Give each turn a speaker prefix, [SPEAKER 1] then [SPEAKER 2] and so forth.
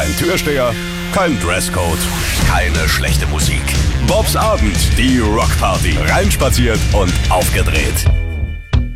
[SPEAKER 1] Kein Türsteher, kein Dresscode, keine schlechte Musik. Bobs Abend, die Rockparty. Reinspaziert und aufgedreht.